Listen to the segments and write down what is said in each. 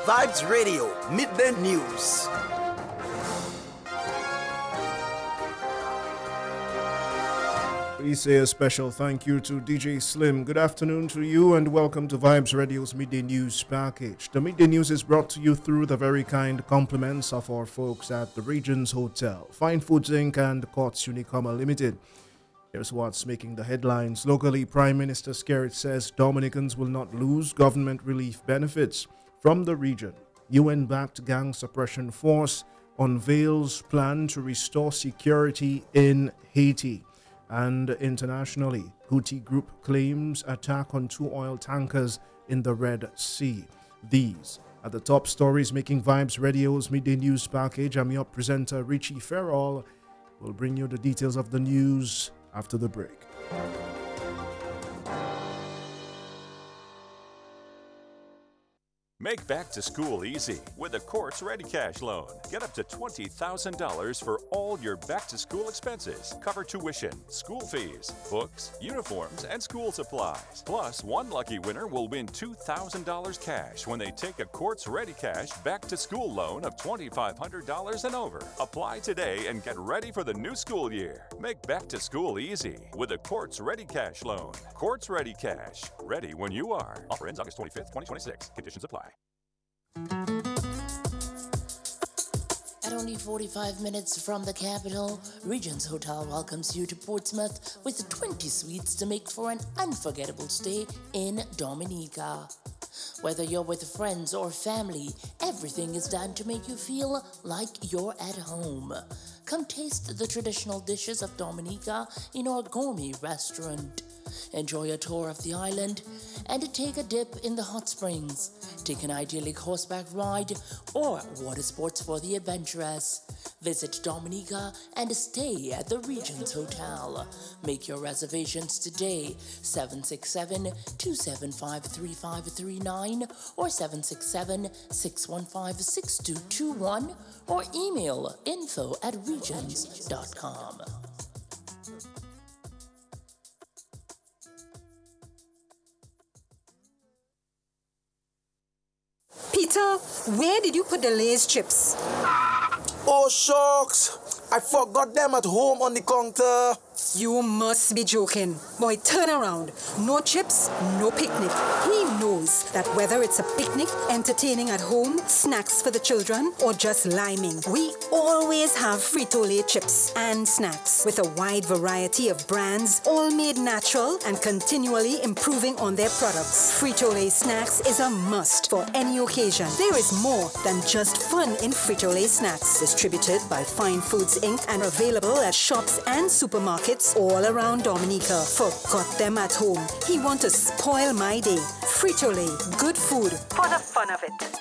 Vibes Radio, Midday News. We say a special thank you to DJ Slim. Good afternoon to you and welcome to Vibes Radio's Midday News package. The Midday News is brought to you through the very kind compliments of our folks at the Regents Hotel, Fine Foods Inc. and Courts Unicoma Limited. Here's what's making the headlines. Locally, Prime Minister Skerrit says Dominicans will not lose government relief benefits. From the region, UN-backed gang suppression force unveils plan to restore security in Haiti. And internationally, Houthi group claims attack on 2 oil tankers in the Red Sea. These are the top stories making Vibes Radio's Midday News package. I'm your presenter, Richie Farrell. We'll bring you the details of the news after the break. Make back to school easy with a Courts Ready Cash loan. Get up to $20,000 for all your back to school expenses. Cover tuition, school fees, books, uniforms, and school supplies. Plus, one lucky winner will win $2,000 cash when they take a Courts Ready Cash back to school loan of $2,500 and over. Apply today and get ready for the new school year. Make back to school easy with a Courts Ready Cash loan. Courts Ready Cash. Ready when you are. Offer ends August 25th, 2026. Conditions apply. At only 45 minutes from the capital, Regents Hotel welcomes you to Portsmouth with 20 suites to make for an unforgettable stay in Dominica. Whether you're with friends or family, everything is done to make you feel like you're at home. Come taste the traditional dishes of Dominica in our gourmet restaurant. Enjoy a tour of the island and take a dip in the hot springs. Take an idyllic horseback ride or water sports for the adventurous. Visit Dominica and stay at the Regents Hotel. Make your reservations today, 767-275-3539 or 767-615-6221 or email info@regents.com. Peter, where did you put the Lay's chips? Oh, shucks. I forgot them at home on the counter. You must be joking. Boy, turn around. No chips, no picnic. He knows that whether it's a picnic, entertaining at home, snacks for the children, or just liming, we always have Frito-Lay chips and snacks with a wide variety of brands, all made natural and continually improving on their products. Frito-Lay snacks is a must for any occasion. There is more than just fun in Frito-Lay snacks. Distributed by Fine Foods Inc. and available at shops and supermarkets all around Dominica. Forgot them at home. He want to spoil my day. Frito-Lay, good food for the fun of it.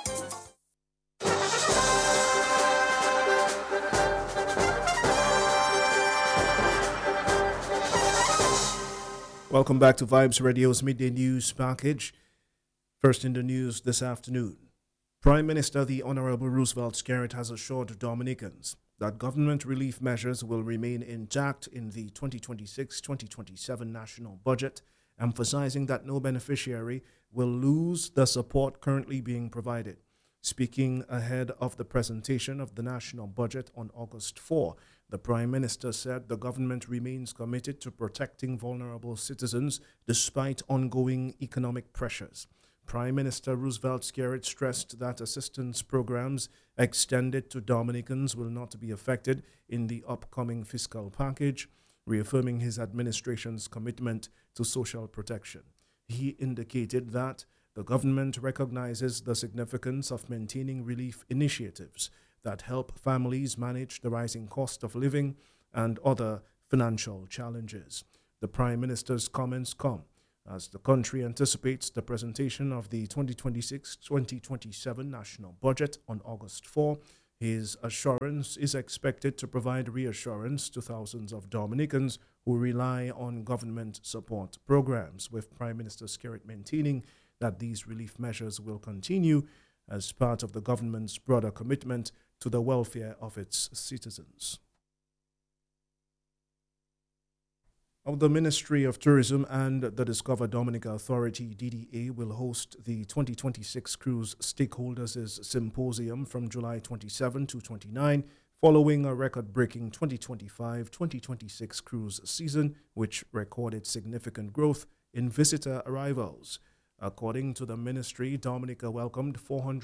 Welcome back to Vibes Radio's Midday News package. First in the news this afternoon. Prime Minister the Honorable Roosevelt Skerrit has assured Dominicans that government relief measures will remain intact in the 2026-2027 national budget, emphasizing that no beneficiary will lose the support currently being provided. Speaking ahead of the presentation of the national budget on August 4, the Prime Minister said the government remains committed to protecting vulnerable citizens despite ongoing economic pressures. Prime Minister Roosevelt Skerrit stressed that assistance programs extended to Dominicans will not be affected in the upcoming fiscal package, reaffirming his administration's commitment to social protection. He indicated that the government recognizes the significance of maintaining relief initiatives that help families manage the rising cost of living and other financial challenges. The Prime Minister's comments come as the country anticipates the presentation of the 2026-2027 national budget on August 4. His assurance is expected to provide reassurance to thousands of Dominicans who rely on government support programs, with Prime Minister Skerrit maintaining that these relief measures will continue as part of the government's broader commitment to the welfare of its citizens. The Ministry of Tourism and the Discover Dominica Authority, DDA, will host the 2026 Cruise Stakeholders Symposium from July 27 to 29, following a record-breaking 2025-2026 cruise season, which recorded significant growth in visitor arrivals. According to the ministry, Dominica welcomed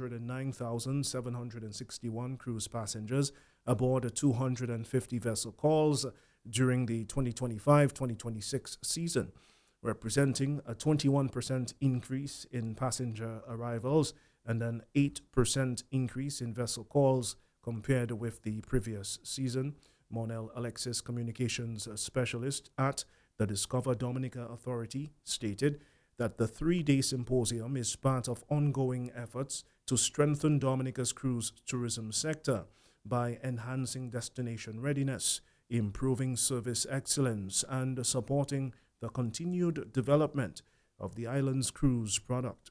409,761 cruise passengers aboard 250 vessel calls during the 2025-2026 season, representing a 21% increase in passenger arrivals and an 8% increase in vessel calls compared with the previous season. Monel Alexis, communications specialist at the Discover Dominica Authority, stated that the 3-day symposium is part of ongoing efforts to strengthen Dominica's cruise tourism sector by enhancing destination readiness, improving service excellence, and supporting the continued development of the island's cruise product.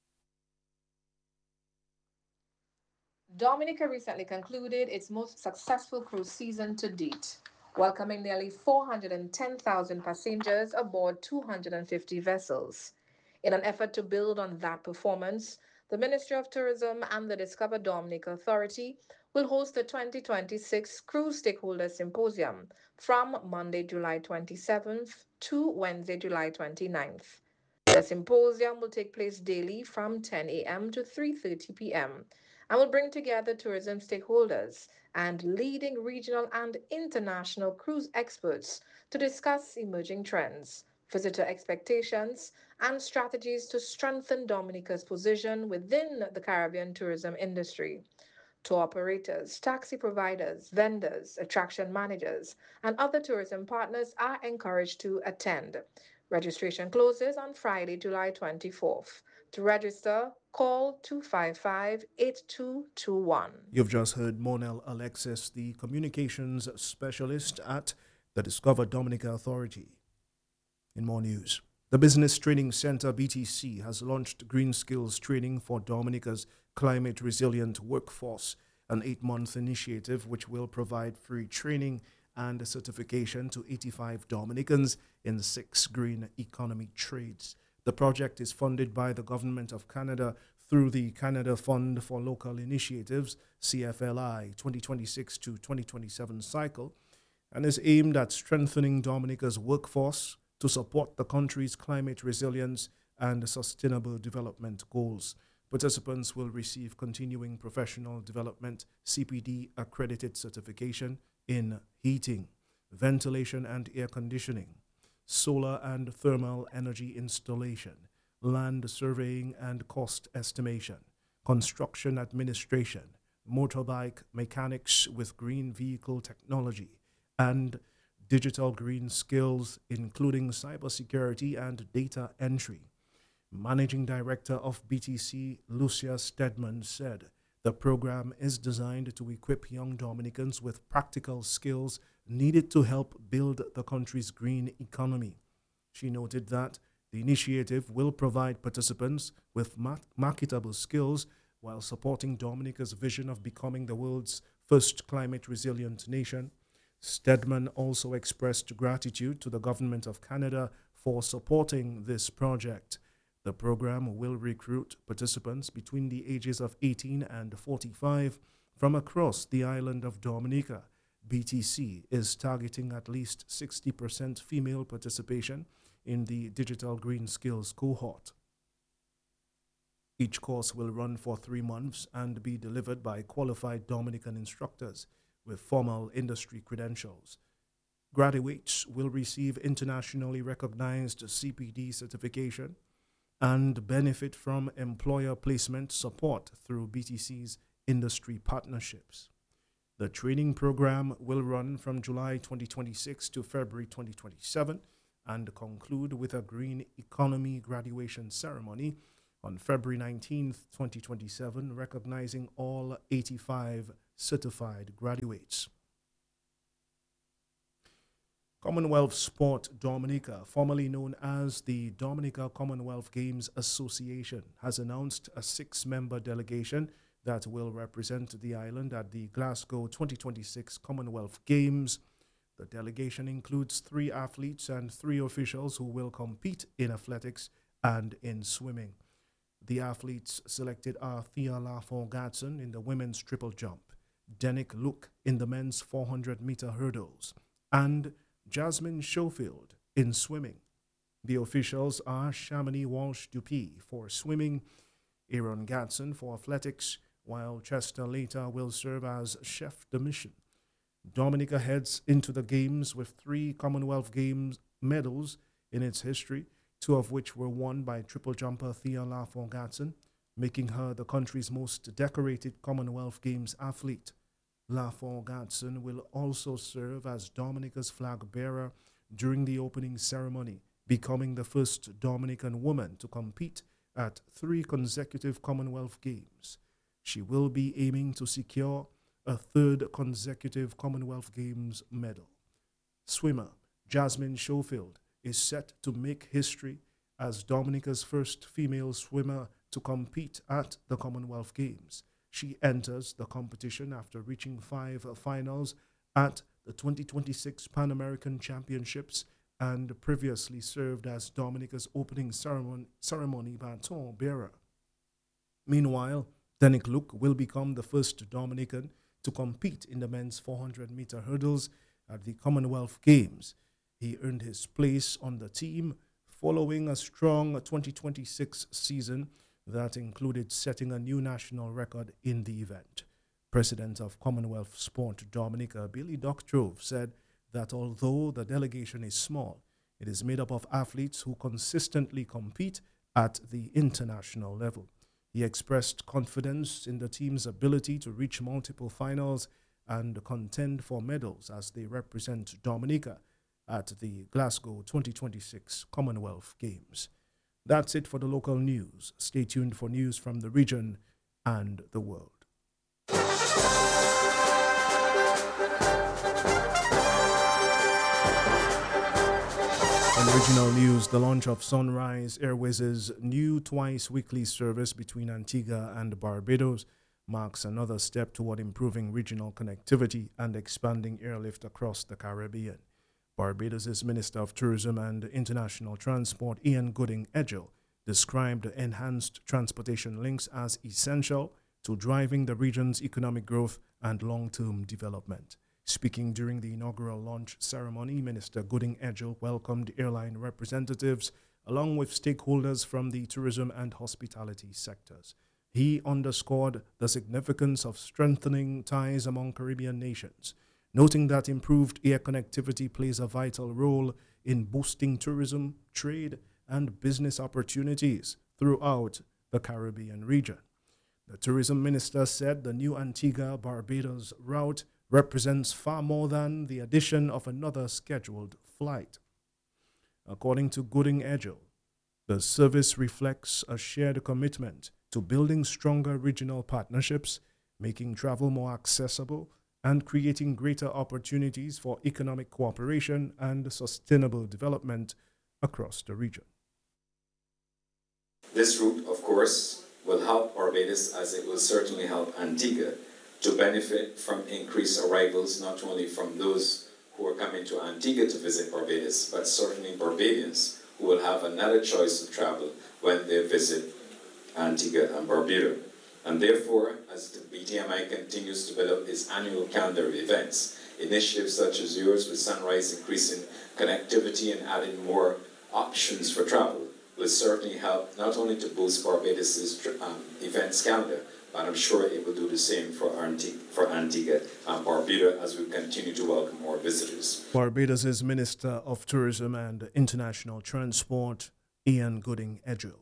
Dominica recently concluded its most successful cruise season to date, welcoming nearly 410,000 passengers aboard 250 vessels. In an effort to build on that performance, the Ministry of Tourism and the Discover Dominica Authority will host the 2026 Cruise Stakeholder Symposium from Monday, July 27th to Wednesday, July 29th. The symposium will take place daily from 10 a.m. to 3:30 p.m. and will bring together tourism stakeholders and leading regional and international cruise experts to discuss emerging trends, visitor expectations, and strategies to strengthen Dominica's position within the Caribbean tourism industry. Tour operators, taxi providers, vendors, attraction managers, and other tourism partners are encouraged to attend. Registration closes on Friday, July 24th. To register, call 255-8221. You've just heard Monel Alexis, the communications specialist at the Discover Dominica Authority. In more news, the Business Training Center, BTC, has launched Green Skills Training for Dominica's Climate Resilient Workforce, an 8-month initiative which will provide free training and certification to 85 Dominicans in 6 green economy trades. The project is funded by the Government of Canada through the Canada Fund for Local Initiatives, CFLI 2026 to 2027 cycle, and is aimed at strengthening Dominica's workforce to support the country's climate resilience and sustainable development goals. Participants will receive continuing professional development CPD accredited certification in heating, ventilation and air conditioning, solar and thermal energy installation, land surveying and cost estimation, construction administration, motorbike mechanics with green vehicle technology, and digital green skills, including cybersecurity and data entry. Managing Director of BTC, Lucia Stedman, said the program is designed to equip young Dominicans with practical skills needed to help build the country's green economy. She noted that the initiative will provide participants with marketable skills while supporting Dominica's vision of becoming the world's first climate-resilient nation. Stedman also expressed gratitude to the Government of Canada for supporting this project. The program will recruit participants between the ages of 18 and 45 from across the island of Dominica. BTC is targeting at least 60% female participation in the Digital Green Skills cohort. Each course will run for 3 months and be delivered by qualified Dominican instructors with formal industry credentials. Graduates will receive internationally recognized CPD certification and benefit from employer placement support through BTC's industry partnerships. The training program will run from July 2026 to February 2027 and conclude with a green economy graduation ceremony on February 19th, 2027, recognizing all 85 certified graduates. Commonwealth Sport Dominica, formerly known as the Dominica Commonwealth Games Association, has announced a 6-member delegation that will represent the island at the Glasgow 2026 Commonwealth Games. The delegation includes 3 athletes and 3 officials who will compete in athletics and in swimming. The athletes selected are Thea Lafont-Gatson in the women's triple jump, Denick Luke in the men's 400-meter hurdles, and Jasmine Schofield in swimming. The officials are Chamonix Walsh-Dupuis for swimming, Aaron Gatson for athletics, while Chester Later will serve as chef de mission. Dominica heads into the games with 3 Commonwealth Games medals in its history, 2 of which were won by triple jumper Thea Lafont-Gatson, making her the country's most decorated Commonwealth Games athlete. Lafont-Gatson will also serve as Dominica's flag bearer during the opening ceremony, becoming the first Dominican woman to compete at 3 consecutive Commonwealth Games. She will be aiming to secure a 3rd consecutive Commonwealth Games medal. Swimmer Jasmine Schofield is set to make history as Dominica's first female swimmer to compete at the Commonwealth Games. She enters the competition after reaching 5 finals at the 2026 Pan American Championships and previously served as Dominica's opening ceremony baton bearer. Meanwhile, Denick Luke will become the first Dominican to compete in the men's 400-meter hurdles at the Commonwealth Games. He earned his place on the team following a strong 2026 season that included setting a new national record in the event. President of Commonwealth Sport Dominica, Billy Doctrove, said that although the delegation is small, it is made up of athletes who consistently compete at the international level. He expressed confidence in the team's ability to reach multiple finals and contend for medals as they represent Dominica at the Glasgow 2026 Commonwealth Games. That's it for the local news. Stay tuned for news from the region and the world. In regional news, the launch of Sunrise Airways' new twice-weekly service between Antigua and Barbados marks another step toward improving regional connectivity and expanding airlift across the Caribbean. Barbados' Minister of Tourism and International Transport, Ian Gooding-Edgell, described enhanced transportation links as essential to driving the region's economic growth and long-term development. Speaking during the inaugural launch ceremony, Minister Gooding-Edgell welcomed airline representatives along with stakeholders from the tourism and hospitality sectors. He underscored the significance of strengthening ties among Caribbean nations, noting that improved air connectivity plays a vital role in boosting tourism, trade, and business opportunities throughout the Caribbean region. The tourism minister said the new Antigua-Barbados route represents far more than the addition of another scheduled flight. According to Gooding-Edgell, the service reflects a shared commitment to building stronger regional partnerships, making travel more accessible, and creating greater opportunities for economic cooperation and sustainable development across the region. This route, of course, will help Barbados as it will certainly help Antigua to benefit from increased arrivals, not only from those who are coming to Antigua to visit Barbados, but certainly Barbadians who will have another choice of travel when they visit Antigua and Barbuda. And therefore, as the BTMI continues to develop its annual calendar of events, initiatives such as yours with Sunrise increasing connectivity and adding more options for travel will certainly help not only to boost Barbados' events calendar, but I'm sure it will do the same for Antigua and Barbuda as we continue to welcome more visitors. Barbados' Minister of Tourism and International Transport, Ian Gooding-Edgell.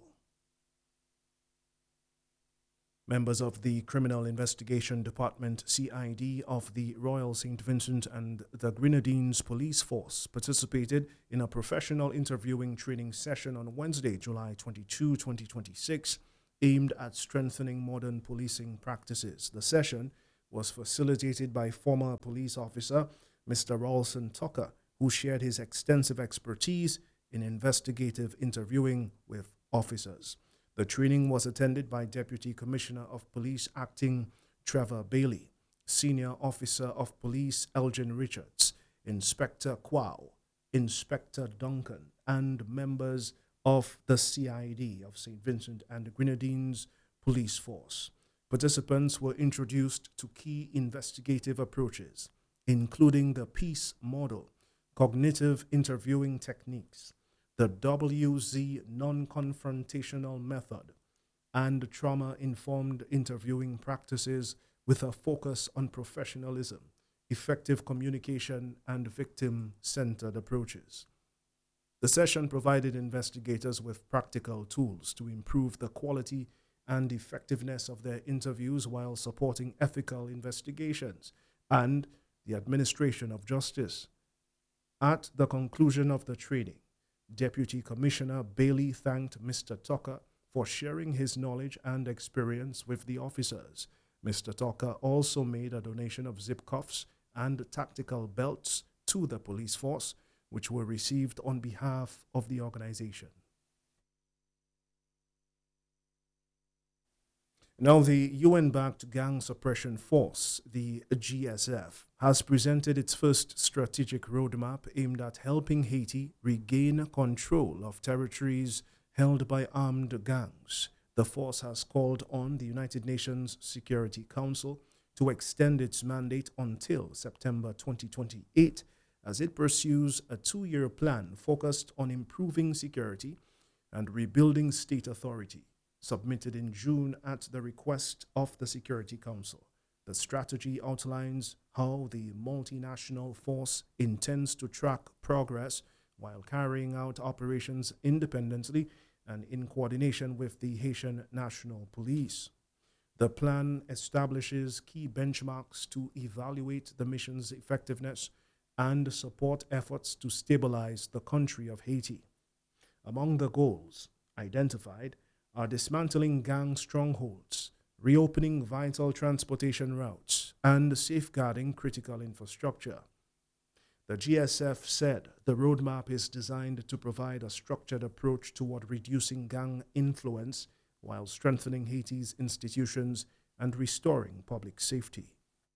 Members of the Criminal Investigation Department, CID, of the Royal St. Vincent and the Grenadines Police Force participated in a professional interviewing training session on Wednesday, July 22, 2026, aimed at strengthening modern policing practices. The session was facilitated by former police officer Mr. Ralston Tucker, who shared his extensive expertise in investigative interviewing with officers. The training was attended by Deputy Commissioner of Police Acting Trevor Bailey, Senior Officer of Police Elgin Richards, Inspector Kwao, Inspector Duncan, and members of the CID of St. Vincent and the Grenadines Police Force. Participants were introduced to key investigative approaches, including the PEACE model, cognitive interviewing techniques, the WZ non-confrontational method, and trauma-informed interviewing practices with a focus on professionalism, effective communication, and victim-centered approaches. The session provided investigators with practical tools to improve the quality and effectiveness of their interviews while supporting ethical investigations and the administration of justice. At the conclusion of the training, Deputy Commissioner Bailey thanked Mr. Tucker for sharing his knowledge and experience with the officers. Mr. Tucker also made a donation of zip cuffs and tactical belts to the police force, which were received on behalf of the organization. Now, the UN-backed Gang Suppression Force, the GSF, has presented its first strategic roadmap aimed at helping Haiti regain control of territories held by armed gangs. The force has called on the United Nations Security Council to extend its mandate until September 2028 as it pursues a 2-year plan focused on improving security and rebuilding state authority, submitted in June at the request of the Security Council. The strategy outlines how the multinational force intends to track progress while carrying out operations independently and in coordination with the Haitian National Police. The plan establishes key benchmarks to evaluate the mission's effectiveness and support efforts to stabilize the country of Haiti. Among the goals identified are dismantling gang strongholds, reopening vital transportation routes, and safeguarding critical infrastructure. The GSF said the roadmap is designed to provide a structured approach toward reducing gang influence while strengthening Haiti's institutions and restoring public safety.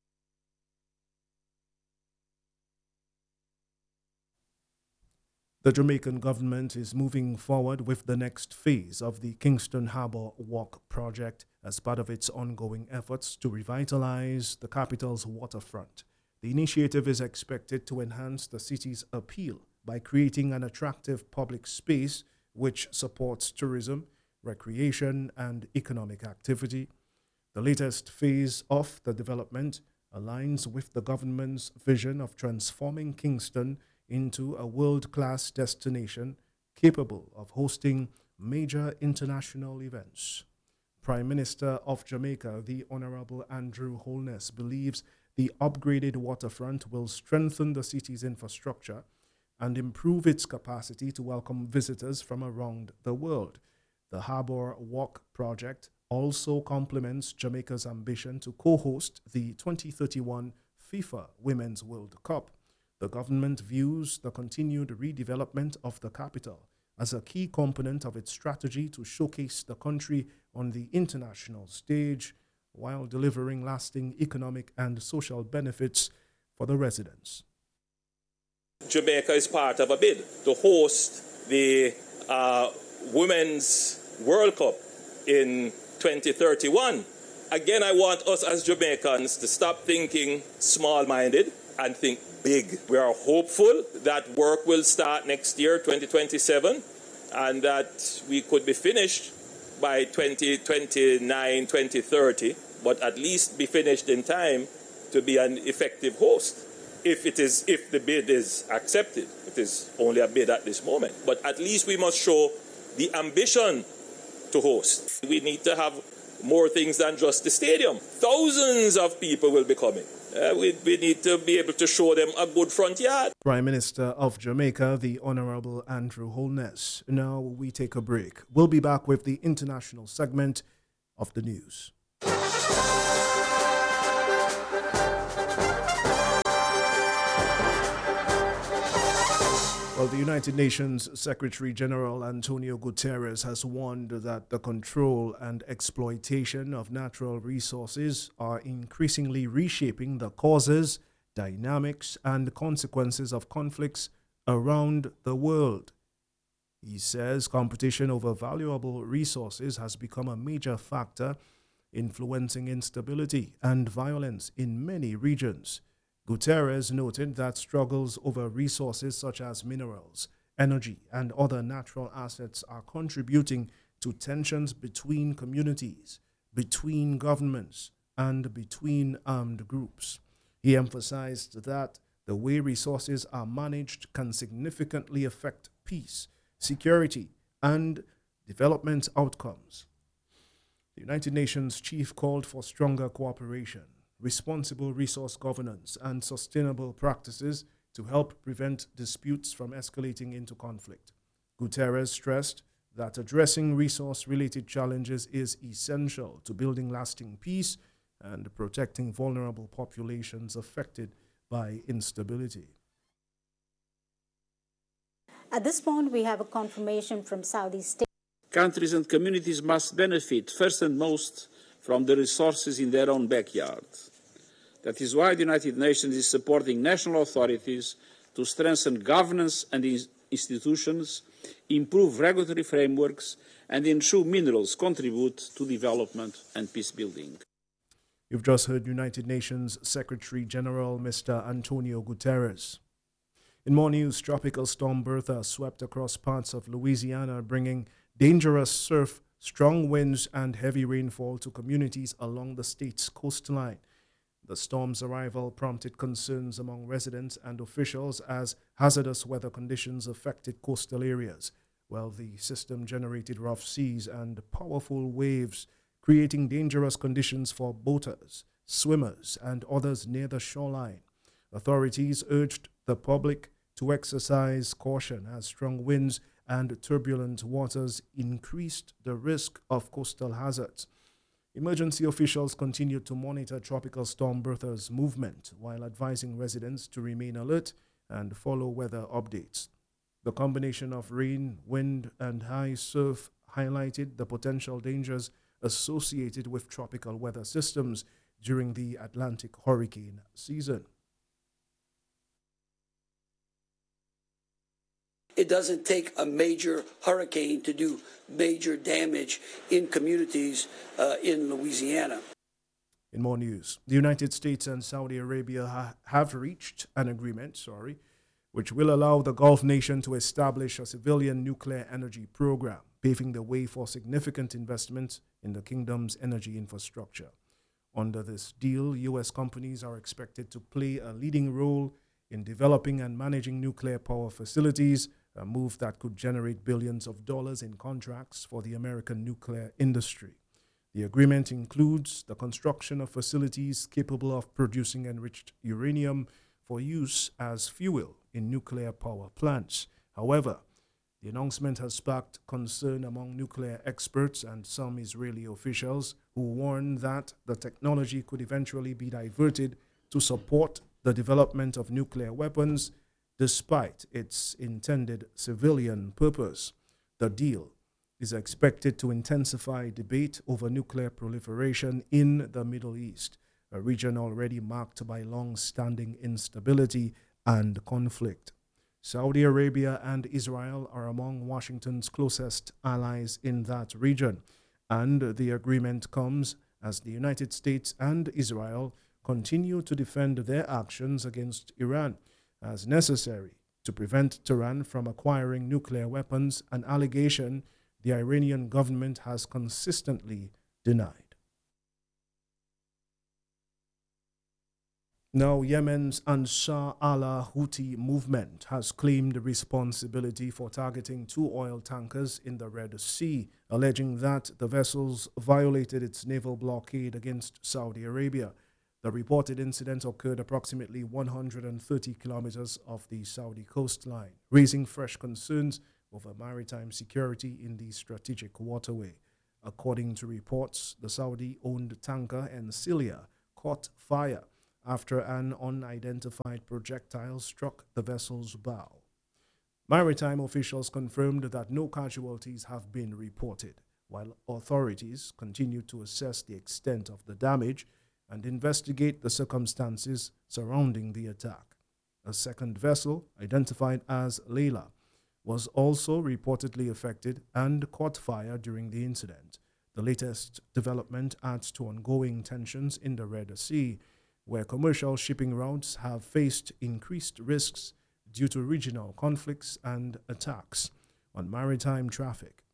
The Jamaican government is moving forward with the next phase of the Kingston Harbour Walk project as part of its ongoing efforts to revitalize the capital's waterfront. The initiative is expected to enhance the city's appeal by creating an attractive public space which supports tourism, recreation, and economic activity. The latest phase of the development aligns with the government's vision of transforming Kingston into a world-class destination capable of hosting major international events. Prime Minister of Jamaica, the Honorable Andrew Holness, believes the upgraded waterfront will strengthen the city's infrastructure and improve its capacity to welcome visitors from around the world. The Harbour Walk project also complements Jamaica's ambition to co-host the 2031 FIFA Women's World Cup. The government views the continued redevelopment of the capital as a key component of its strategy to showcase the country on the international stage while delivering lasting economic and social benefits for the residents. Jamaica is part of a bid to host the Women's World Cup in 2031. Again, I want us as Jamaicans to stop thinking small-minded and think big. We are hopeful that work will start next year, 2027, and that we could be finished by 2029, 2030, but at least be finished in time to be an effective host. If the bid is accepted, it is only a bid at this moment, but at least we must show the ambition to host. We need to have more things than just the stadium. Thousands of people will be coming. We need to be able to show them a good front yard. Prime Minister of Jamaica, the Honorable Andrew Holness. Now we take a break. We'll be back with the international segment of the news. Well, the United Nations Secretary General Antonio Guterres has warned that the control and exploitation of natural resources are increasingly reshaping the causes dynamics, and consequences of conflicts around the world. He says competition over valuable resources has become a major factor influencing instability and violence in many regions. Guterres noted that struggles over resources such as minerals, energy, and other natural assets are contributing to tensions between communities, between governments, and between armed groups. He emphasized that the way resources are managed can significantly affect peace, security, and development outcomes. The United Nations chief called for stronger cooperation, responsible resource governance, and sustainable practices to help prevent disputes from escalating into conflict. Guterres stressed that addressing resource-related challenges is essential to building lasting peace and protecting vulnerable populations affected by instability. At this point, we have a confirmation from Saudi state. Countries and communities must benefit first and most from the resources in their own backyard. That is why the United Nations is supporting national authorities to strengthen governance and institutions, improve regulatory frameworks, and ensure minerals contribute to development and peace building. You've just heard United Nations Secretary General Mr. Antonio Guterres. In more news, Tropical Storm Bertha swept across parts of Louisiana, bringing dangerous surf, strong winds, and heavy rainfall to communities along the state's coastline. The storm's arrival prompted concerns among residents and officials as hazardous weather conditions affected coastal areas, while the system generated rough seas and powerful waves, creating dangerous conditions for boaters, swimmers, and others near the shoreline. Authorities urged the public to exercise caution as strong winds and turbulent waters increased the risk of coastal hazards. Emergency officials continued to monitor Tropical Storm Bertha's movement while advising residents to remain alert and follow weather updates. The combination of rain, wind, and high surf highlighted the potential dangers associated with tropical weather systems during the Atlantic hurricane season. It doesn't take a major hurricane to do major damage in communities in Louisiana. In more news, the United States and Saudi Arabia have reached an agreement, which will allow the Gulf nation to establish a civilian nuclear energy program, paving the way for significant investment in the kingdom's energy infrastructure. Under this deal, U.S. companies are expected to play a leading role in developing and managing nuclear power facilities, a move that could generate billions of dollars in contracts for the American nuclear industry. The agreement includes the construction of facilities capable of producing enriched uranium for use as fuel in nuclear power plants. However, the announcement has sparked concern among nuclear experts and some Israeli officials who warn that the technology could eventually be diverted to support the development of nuclear weapons despite its intended civilian purpose. The deal is expected to intensify debate over nuclear proliferation in the Middle East, a region already marked by long-standing instability and conflict. Saudi Arabia and Israel are among Washington's closest allies in that region, and the agreement comes as the United States and Israel continue to defend their actions against Iran as necessary to prevent Tehran from acquiring nuclear weapons, an allegation the Iranian government has consistently denied. Now, Yemen's Ansar Allah Houthi movement has claimed responsibility for targeting 2 oil tankers in the Red Sea, alleging that the vessels violated its naval blockade against Saudi Arabia. The reported incident occurred approximately 130 kilometers off the Saudi coastline, raising fresh concerns over maritime security in the strategic waterway. According to reports, the Saudi-owned tanker Encilia caught fire after an unidentified projectile struck the vessel's bow. Maritime officials confirmed that no casualties have been reported, while authorities continue to assess the extent of the damage and investigate the circumstances surrounding the attack. A second vessel, identified as Layla, was also reportedly affected and caught fire during the incident. The latest development adds to ongoing tensions in the Red Sea, where commercial shipping routes have faced increased risks due to regional conflicts and attacks on maritime traffic.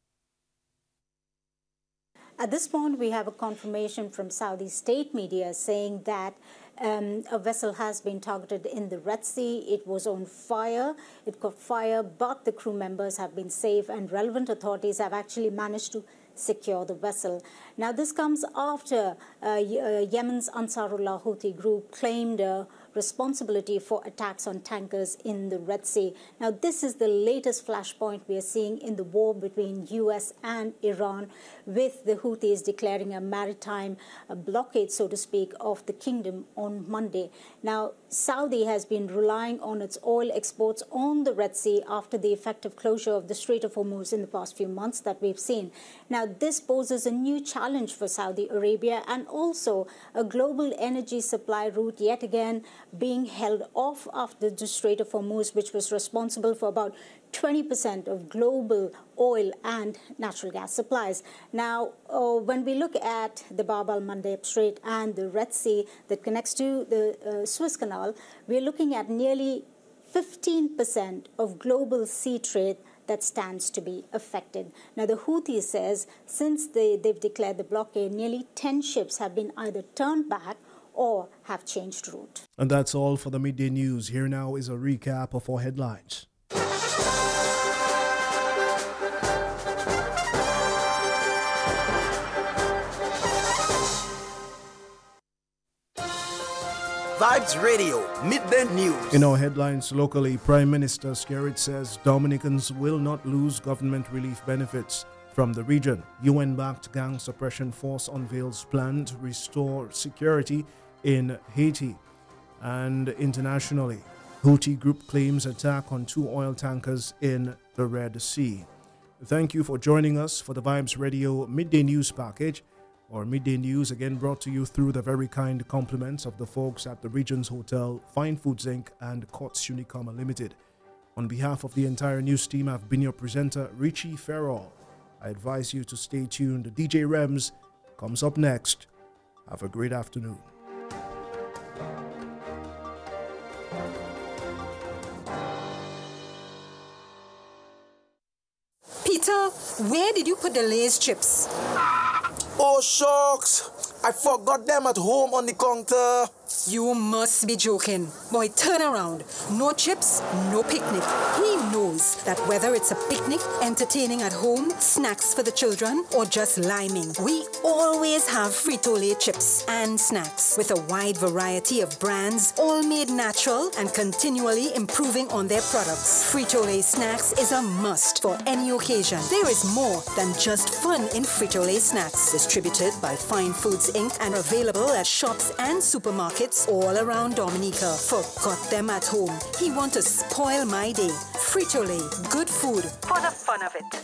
At this point, we have a confirmation from Saudi state media saying that a vessel has been targeted in the Red Sea. It was on fire. It caught fire, but the crew members have been safe, and relevant authorities have actually managed to secure the vessel. Now, this comes after Yemen's Ansarullah Houthi group claimed responsibility for attacks on tankers in the Red Sea. Now, this is the latest flashpoint we are seeing in the war between US and Iran, with the Houthis declaring a maritime blockade, so to speak, of the kingdom on Monday. Now, Saudi has been relying on its oil exports on the Red Sea after the effective closure of the Strait of Hormuz in the past few months that we've seen. Now, this poses a new challenge for Saudi Arabia and also a global energy supply route yet again being held off after the Strait of Hormuz, which was responsible for about 20% of global oil and natural gas supplies. Now, when we look at the Bab al-Mandeb Strait and the Red Sea that connects to the Suez Canal, we're looking at nearly 15% of global sea trade that stands to be affected. Now, the Houthis says since they've declared the blockade, nearly 10 ships have been either turned back or have changed route. And that's all for the midday news. Here now is a recap of our headlines. Vibes Radio, midday news. In our headlines locally, Prime Minister Skerrit says Dominicans will not lose government relief benefits from the region. UN-backed gang suppression force unveils plan to restore security in Haiti. And internationally, Houthi group claims attack on 2 oil tankers in the Red Sea. Thank you for joining us for the Vibes Radio Midday News Package. Our midday news again brought to you through the very kind compliments of the folks at the Regions Hotel, Fine Foods Inc. and Courts Unicoma Limited. On behalf of the entire news team, I've been your presenter, Richie Farrell. I advise you to stay tuned. DJ Rems comes up next. Have a great afternoon. Peter, where did you put the Lay's chips? Oh, shucks. I forgot them at home on the counter. You must be joking. Boy, turn around. No chips, no picnic. He knows that whether it's a picnic, entertaining at home, snacks for the children, or just liming, we always have Frito-Lay chips and snacks with a wide variety of brands, all made natural and continually improving on their products. Frito-Lay snacks is a must for any occasion. There is more than just fun in Frito-Lay snacks. Distributed by Fine Foods Inc. and available at shops and supermarkets all around Dominica. Forgot them at home. He want to spoil my day. Frito-Lay, good food for the fun of it.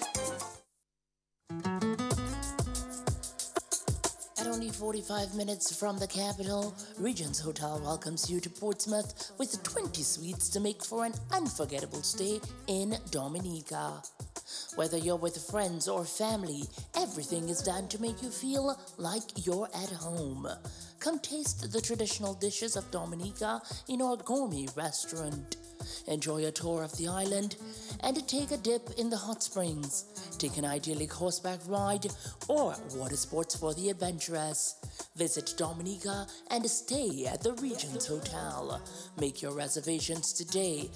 At only 45 minutes from the capital, Regents Hotel welcomes you to Portsmouth with 20 suites to make for an unforgettable stay in Dominica. Whether you're with friends or family, everything is done to make you feel like you're at home. Come taste the traditional dishes of Dominica in our gourmet restaurant. Enjoy a tour of the island and take a dip in the hot springs. Take an idyllic horseback ride or water sports for the adventurous. Visit Dominica and stay at the Regents Hotel. Make your reservations today,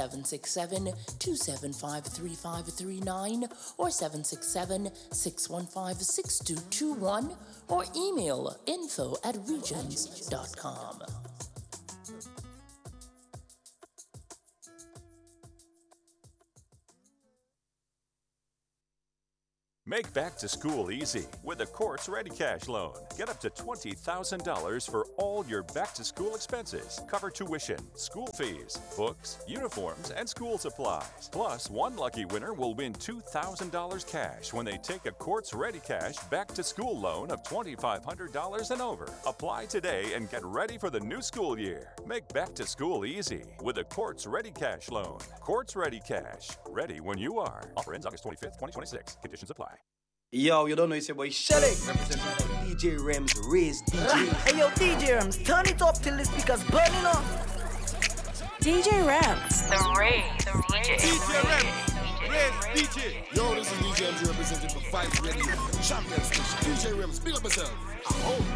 767-275-3539 or 767-615-6221 or email info@regents.com. Make back to school easy with the Courts Ready Cash Loan. Get up to $20,000 for all your back to school expenses. Cover tuition, school fees, books, uniforms, and school supplies. Plus, one lucky winner will win $2,000 cash when they take a Courts Ready Cash back to school loan of $2,500 and over. Apply today and get ready for the new school year. Make back to school easy with the Courts Ready Cash Loan. Courts Ready Cash. Ready when you are. Offer ends August 25th, 2026. Conditions apply. Yo, you don't know, it's your boy Shelly, representing DJ Rems, Raise DJ. Hey yo, DJ Rems, turn it up till the speakers burning up. DJ Rems, the Raise DJ. DJ Rems, Raise DJ. Yo, this is DJ MG representing for Vibes Radio Champion Station. DJ Rems, big up yourself.